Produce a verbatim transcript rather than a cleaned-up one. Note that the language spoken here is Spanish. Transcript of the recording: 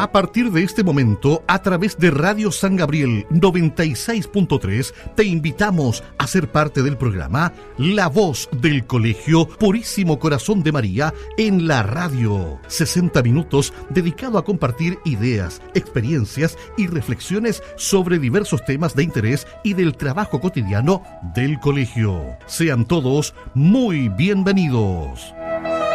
A partir de este momento, a través de Radio San Gabriel noventa y seis punto tres, te invitamos a ser parte del programa La Voz del Colegio Purísimo Corazón de María en la radio. sesenta minutos dedicado a compartir ideas, experiencias y reflexiones sobre diversos temas de interés y del trabajo cotidiano del colegio. Sean todos muy bienvenidos.